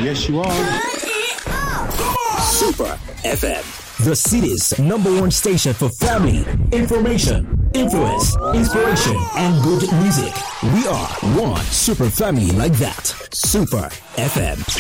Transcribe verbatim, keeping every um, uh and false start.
Yes, you are. Super F M. The city's number one station for family, information, influence, inspiration, and good music. We are one super family like that. Super F M.